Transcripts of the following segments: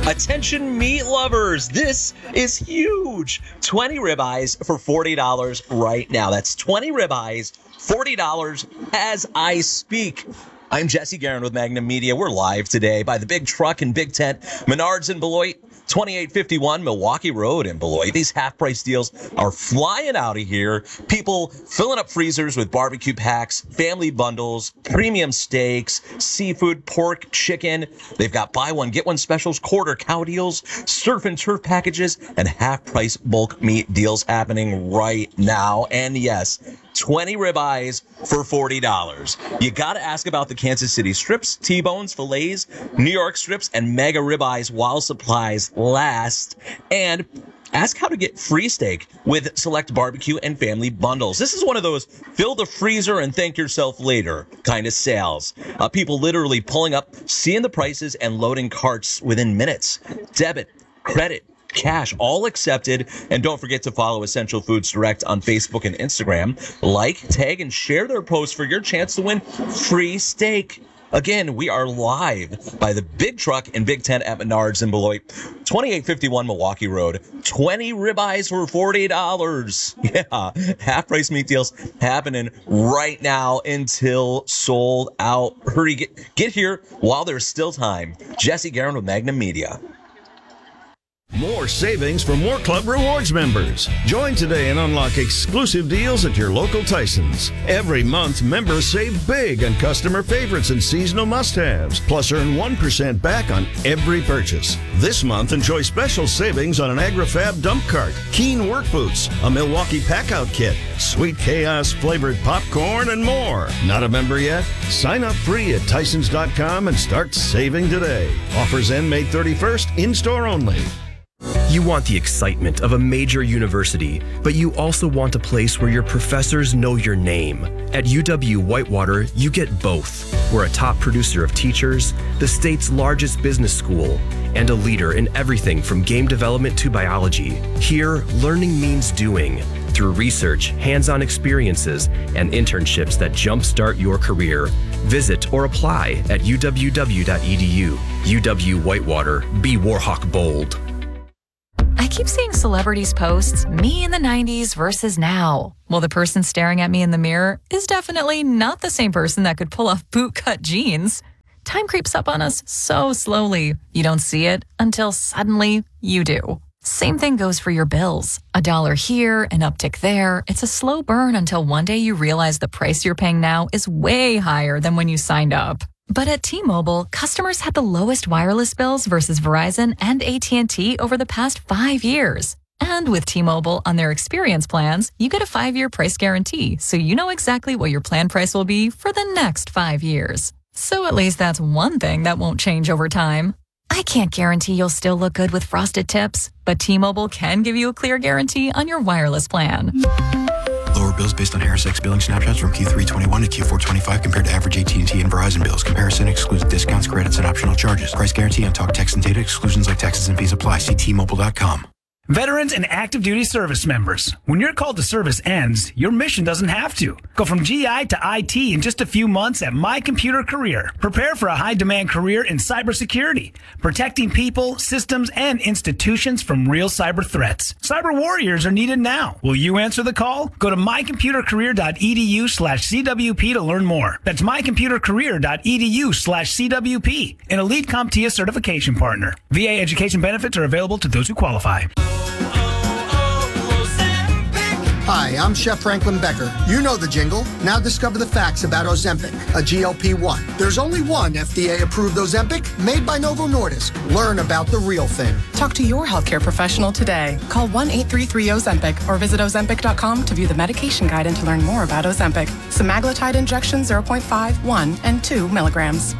Attention meat lovers, this is huge. 20 ribeyes for $40 right now. That's 20 ribeyes, $40 as I speak. I'm Jesse Guerin with Magnum Media. We're live today by the Big Truck and Big Tent, Menards in Beloit, 2851 Milwaukee Road in Beloit. These half-price deals are flying out of here. People filling up freezers with barbecue packs, family bundles, premium steaks, seafood, pork, chicken. They've got buy one, get one specials, quarter cow deals, surf and turf packages, and half-price bulk meat deals happening right now. And yes, 20 ribeyes for $40. You got to ask about the Kansas City strips, T-bones, fillets, New York strips, and mega ribeyes while supplies last. And ask how to get free steak with select barbecue and family bundles. This is one of those fill the freezer and thank yourself later kind of sales. People literally pulling up, seeing the prices, and loading carts within minutes. Debit, credit, cash, all accepted. And don't forget to follow Essential Foods Direct on Facebook and Instagram. Like, tag, and share their posts for your chance to win free steak. Again, we are live by the Big Truck and Big Tent at Menards in Beloit, 2851 Milwaukee Road. 20 ribeyes for $40. Yeah, half-price meat deals happening right now until sold out. Hurry, get here while there's still time. Jesse Guerin with Magnum Media. More savings for more Club Rewards members. Join today and unlock exclusive deals at your local Tyson's. Every month, members save big on customer favorites and seasonal must-haves, plus earn 1% back on every purchase. This month, enjoy special savings on an AgriFab dump cart, Keen work boots, a Milwaukee pack-out kit, Sweet Chaos flavored popcorn, and more. Not a member yet? Sign up free at Tysons.com and start saving today. Offers end May 31st, in-store only. You want the excitement of a major university, but you also want a place where your professors know your name. At UW Whitewater, you get both. We're a top producer of teachers, the state's largest business school, and a leader in everything from game development to biology. Here, learning means doing, through research, hands-on experiences, and internships that jumpstart your career. Visit or apply at uww.edu. UW Whitewater, be Warhawk bold. I keep seeing celebrities post me in the 90s versus now. Well, the person staring at me in the mirror is definitely not the same person that could pull off bootcut jeans. Time creeps up on us so slowly. You don't see it until suddenly you do. Same thing goes for your bills. $1 here, an uptick there. It's a slow burn until one day you realize the price you're paying now is way higher than when you signed up. But at T-Mobile, customers had the lowest wireless bills versus Verizon and AT&T over the past 5 years. And with T-Mobile on their experience plans, you get a 5-year price guarantee, so you know exactly what your plan price will be for the next 5 years. So at least that's one thing that won't change over time. I can't guarantee you'll still look good with frosted tips, but T-Mobile can give you a clear guarantee on your wireless plan. Lower bills based on ErisX billing snapshots from Q3 21 to Q4 25 compared to average AT&T and Verizon bills. Comparison excludes discounts, credits, and optional charges. Price guarantee on talk, text, and data. Exclusions like taxes and fees apply. See T-Mobile.com. Veterans and active duty service members, when your call to service ends, your mission doesn't have to. Go from GI to IT in just a few months at My Computer Career. Prepare for a high-demand career in cybersecurity, protecting people, systems, and institutions from real cyber threats. Cyber warriors are needed now. Will you answer the call? Go to mycomputercareer.edu/CWP to learn more. That's mycomputercareer.edu/CWP, an elite CompTIA certification partner. VA education benefits are available to those who qualify. Hi, I'm Chef Franklin Becker. You know the jingle. Now discover the facts about Ozempic, a GLP-1. There's only one FDA-approved Ozempic made by Novo Nordisk. Learn about the real thing. Talk to your healthcare professional today. Call 1-833-OZEMPIC or visit Ozempic.com to view the medication guide and to learn more about Ozempic. Semaglutide injection 0.5, 1, and 2 milligrams.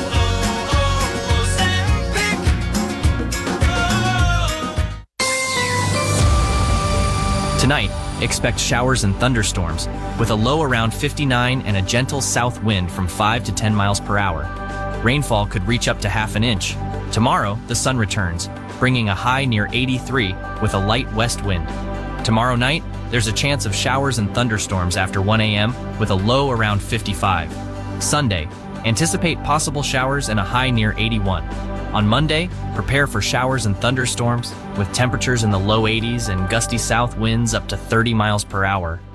Tonight, expect showers and thunderstorms, with a low around 59 and a gentle south wind from 5 to 10 miles per hour. Rainfall could reach up to half an inch. Tomorrow, the sun returns, bringing a high near 83 with a light west wind. Tomorrow night, there's a chance of showers and thunderstorms after 1 a.m. with a low around 55. Sunday, anticipate possible showers and a high near 81. On Monday, prepare for showers and thunderstorms with temperatures in the low 80s and gusty south winds up to 30 miles per hour.